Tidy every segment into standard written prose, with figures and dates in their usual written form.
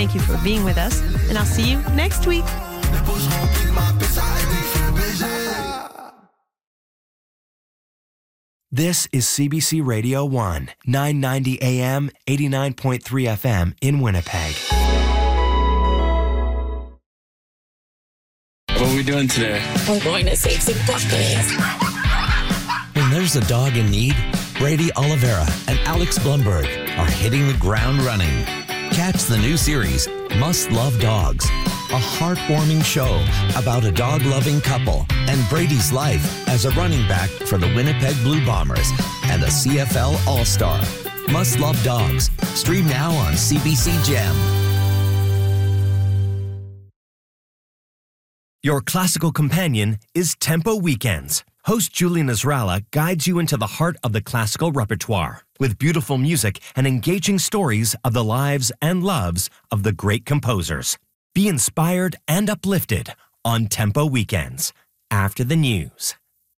Thank you for being with us, and I'll see you next week. This is CBC Radio 1, 990 AM, 89.3 FM in Winnipeg. What are we doing today? We're going to save some puppies. When there's a dog in need, Brady Oliveira and Alex Blumberg are hitting the ground running. Catch the new series, Must Love Dogs, a heartwarming show about a dog-loving couple and Brady's life as a running back for the Winnipeg Blue Bombers and a CFL All-Star. Must Love Dogs. Stream now on CBC Gem. Your classical companion is Tempo Weekends. Host Julie Nasrallah guides you into the heart of the classical repertoire with beautiful music and engaging stories of the lives and loves of the great composers. Be inspired and uplifted on Tempo Weekends after the news.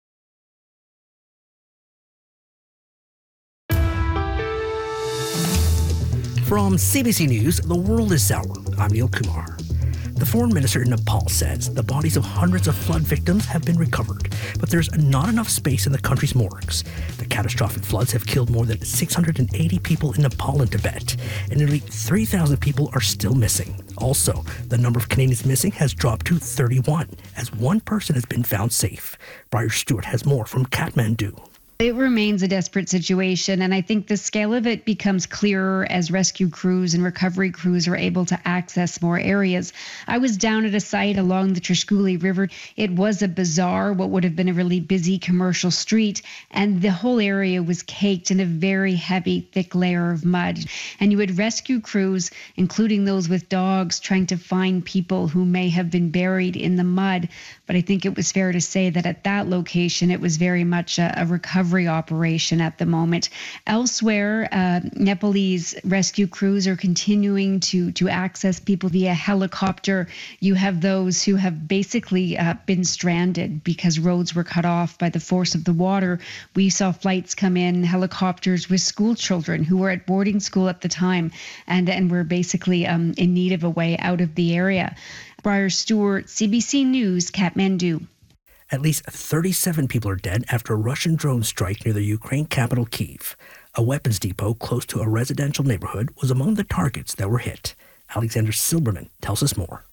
From CBC News, the world is sour. I'm Neil Kumar. The foreign minister in Nepal says the bodies of hundreds of flood victims have been recovered, but there's not enough space in the country's morgues. The catastrophic floods have killed more than 680 people in Nepal and Tibet, and nearly 3,000 people are still missing. Also, the number of Canadians missing has dropped to 31, as one person has been found safe. Briar Stewart has more from Kathmandu. It remains a desperate situation, and I think the scale of it becomes clearer as rescue crews and recovery crews are able to access more areas. I was down at a site along the Trishkuli River. It was a bazaar, what would have been a really busy commercial street, and the whole area was caked in a very heavy, thick layer of mud. And you had rescue crews, including those with dogs, trying to find people who may have been buried in the mud. But I think it was fair to say that at that location, it was very much a recovery operation at the moment. Elsewhere, Nepalese rescue crews are continuing to access people via helicopter. You have those who have basically been stranded because roads were cut off by the force of the water. We saw flights come in, helicopters with school children who were at boarding school at the time and were basically in need of a way out of the area. Briar Stewart, CBC News, Kathmandu. At least 37 people are dead after a Russian drone strike near the Ukraine capital, Kyiv. A weapons depot close to a residential neighborhood was among the targets that were hit. Alexander Silberman tells us more.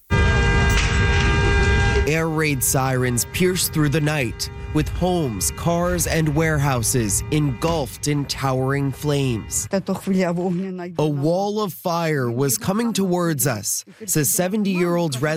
Air raid sirens pierce through the night, with homes, cars, and warehouses engulfed in towering flames. A wall of fire was coming towards us, says 70-year-old resident